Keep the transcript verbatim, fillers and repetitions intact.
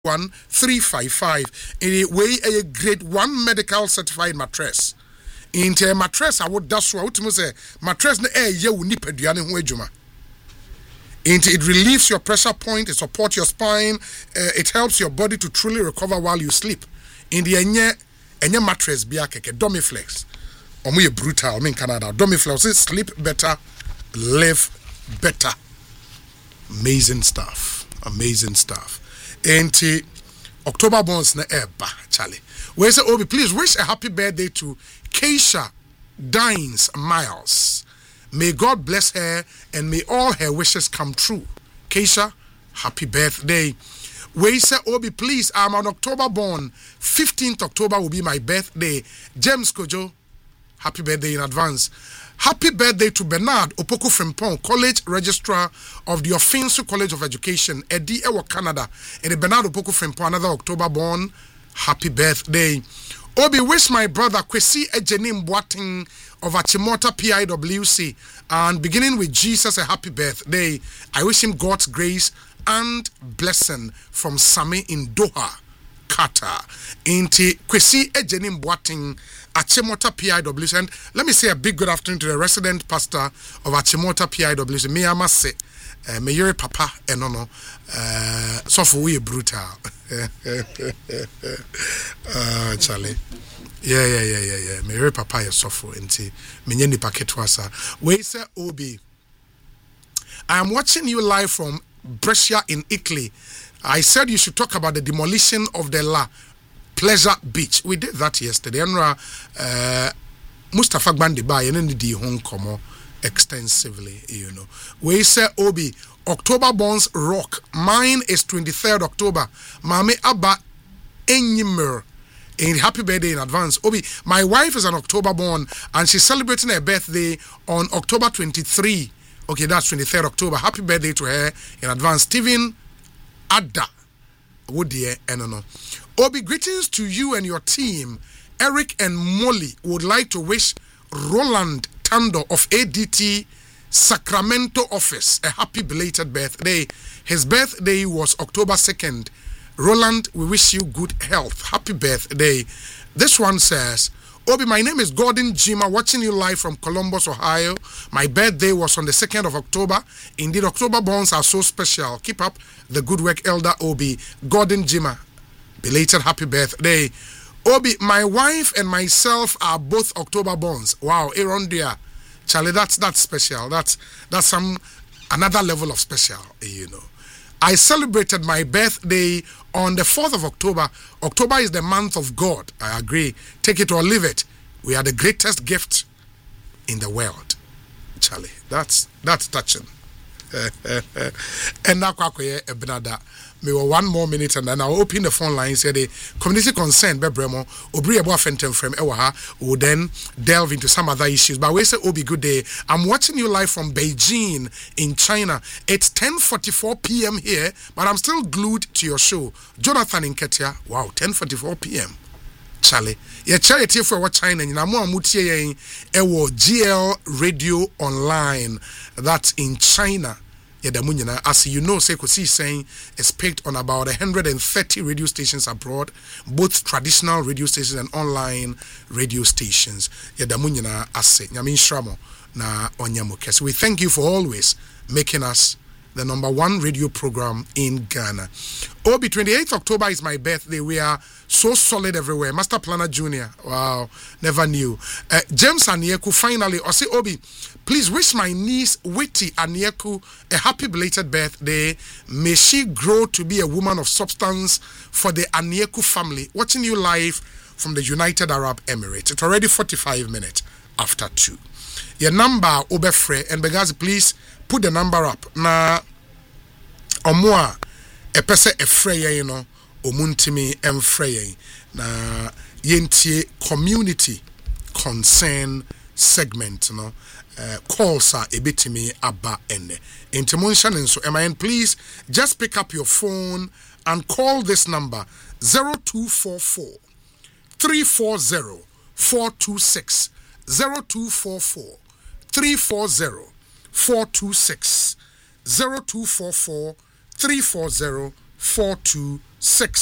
one three five five. In a way, a grade one medical certified mattress. Into a mattress, I would that's what I say. Mattress na air ye will nip eduane ho adwuma. Into it relieves your pressure point, it supports your spine, uh, it helps your body to truly recover while you sleep. In the enye enye mattress bia keke Domiflex. Omo ye brutal me in Canada. Domiflex say sleep better, live better. Amazing stuff. Amazing stuff. Into October bonds na eba Charlie. We say Obi, please wish a happy birthday to Keisha Dines Miles. May God bless her and may all her wishes come true. Keisha, happy birthday. We say Obi, please, I'm on October born. fifteenth October will be my birthday. James Kojo, happy birthday in advance. Happy birthday to Bernard Opoku Frimpong, College Registrar of the Ofinsu College of Education, Edi Ewa Canada. And the Bernard Opoku Frimpong, another October born. Happy birthday. Obi, wish my brother Kwesi Ejenim Boating of Achimota P I W C and beginning with Jesus a happy birthday. I wish him God's grace and blessing from Sami in Doha, Qatar. Inti Kwesi Ejenim Boating Achimota P I W C. And let me say a big good afternoon to the resident pastor of Achimota P I W C. Me I must say, uh, may your papa and no no, uh, so for we brutal. uh, Charlie. Yeah, yeah, yeah, yeah, yeah. May your papa is suffer inti. Menye ni paketwasa. We say Obi. I am watching you live from Brescia in Italy. I said you should talk about the demolition of the La Pleasure Beach. We did that yesterday. Enra uh, Mustafa Gbandi ba yene di hon komo extensively, you know. We say Obi, October Bonds Rock. Mine is twenty-third October. Mame Abba Enyimur. In happy birthday in advance. Obi, my wife is an October born and she's celebrating her birthday on October twenty-third. Okay, that's twenty-third October. Happy birthday to her in advance. Stephen Ada. Woody and no. Obi, greetings to you and your team. Eric and Molly would like to wish Roland Tando of A D T Sacramento office a happy belated birthday. His birthday was October second. Roland, we wish you good health. Happy birthday. This one says, Obi, my name is Gordon Jima, watching you live from Columbus, Ohio. My birthday was on the second of October. Indeed, October bonds are so special. Keep up the good work, Elder Obi. Gordon Jima, belated happy birthday. Obi, my wife and myself are both October bonds. Wow, Aaron dear. Charlie, that's that's special. That's that's some another level of special, you know. I celebrated my birthday on the fourth of October. October is the month of God. I agree. Take it or leave it. We are the greatest gift in the world. Charlie, that's that's touching. And now, Benada, me one more minute and then I'll open the phone line. Say the community concern, Bebremo, Obri Abo Fentem from Ewaha, will then delve into some other issues. But we say, Obi, good day. I'm watching you live from Beijing in China. It's ten forty-four p.m. here, but I'm still glued to your show. Jonathan in Ketia, wow, ten forty-four p.m. Charlie, yeah, charity for what China, and I'm mutie ewo G L Radio Online. That's in China. Yeah, the as you know, Sekosi saying is picked on about one hundred thirty radio stations abroad, both traditional radio stations and online radio stations. Yeah, the munyana ase. Nyamin shramo na onyamuke. So we thank you for always making us the number one radio program in Ghana. Obi, twenty-eighth October is my birthday. We are so solid everywhere. Master Planner Junior Wow, never knew. Uh, James Anieku, finally, Osi Obi, please wish my niece, Witty Anieku, a happy belated birthday. May she grow to be a woman of substance for the Anieku family. Watching you live from the United Arab Emirates. It's already forty-five minutes after two. Your number, Obefre, and Begazi, please put the number up. Na omwa e pese e freye you know omuntimi emfreye na yentie community concern segment you know uh, calls are ebitimi aba ene intimonshan and so M please just pick up your phone and call this number zero two four four, three four zero, four two six zero two four four, three four zero, four two six zero two four four, three four zero, four two six.